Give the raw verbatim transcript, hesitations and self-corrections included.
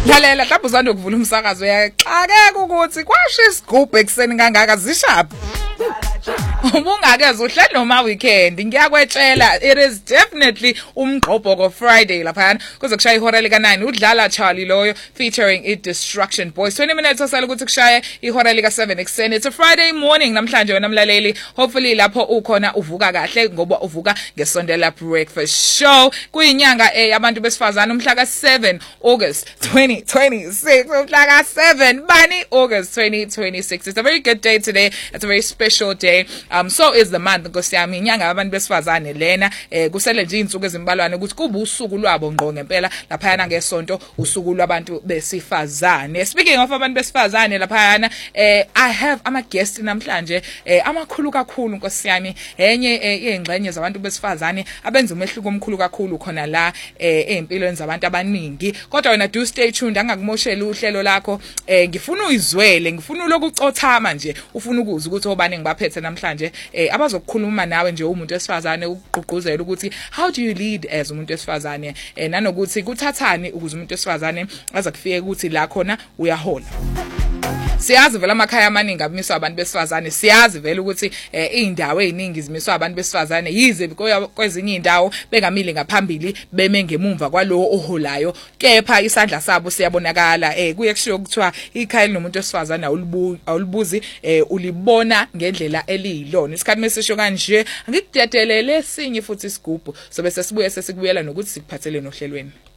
Lalela mhlawumbe usanda ukuvula umsakazo uyaxakeka ukuthi kwasho isigubhu ekseni kangaka zishaphi. Ubungakeze uhleli noma weekend ngiyakwetshela it is definitely umgqobho ko Friday lapha kuze kushaya ihora lika nine udlala Charlie loyo featuring it Destruction Boys twenty minutes osala ukuthi kushaya ihora lika seven ekseni. It's a Friday morning namhlanje wena mlaleli, hopefully lapho ukhona uvuka kahle ngoba uvuka ngesondela breakfast show kuyinyanga eh abantu besifazana umhla ka seven August twenty twenty-six umhla ka seven bani August twenty twenty-six. It's a very good day today. It's a very special day. Um so is the month nkosiyami inyanga abantu besifazane lena eh kusele nje insuku ezimbalwane ukuthi kuba usuku lwabo ngqo ngempela lapha yana ngesonto usuku lwabantu besifazane. Speaking of abantu besifazane lapha yana eh I have ama guest namhlanje eh amakhulu kakhulu nkosiyami enye izingxenye zabantu besifazane abenza umehluko omkhulu kakhulu khona la eh empilweni zabantu abaningi. Kodwa wena do stay tuned angakumoshela uhlelo lakho eh ngifuna uyizwele ngifuna lokucothama nje ufuna ukuzwa ukuthi obani ngibaphethe namhlanje eh abazokukhuluma nawe nje umuntu wesifazane ukugqugquzela ukuthi how do you lead as umuntu wesifazane eh nanokuthi kuthathani ukuze umuntu wesifazane aza kufike ukuthi la khona uyahola. Siyazi vela amakhaya amaningi abamiswa abantu besifazane, siyazi vela ukuthi indawo eziningi zimiswa abantu besifazane yize kwezinye indawo bengamili ngaphambili beme ngemumva kwalowo oholayo, kepha isandla sabo siyabonakala. Eh kuye kushiwo kuthiwa ikhaya linomuntu wesifazane awulibuzi ulibona ngendlela eliyilona. Isikhathi mesisho kanje angikudedelele sinye futhi isigubhu sobe sesibuye sesikubuyela nokuthi sikuphathele nohlelweni.